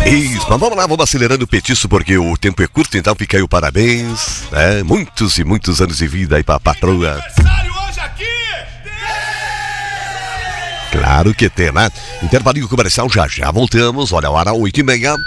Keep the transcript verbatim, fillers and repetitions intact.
Isso, mas vamos lá, vamos acelerando o petiço porque o tempo é curto, então fica aí o parabéns, né? Muitos e muitos anos de vida aí pra patroa. Claro que tem, né? Intervalinho comercial, já já voltamos. Olha a hora, oito e meia.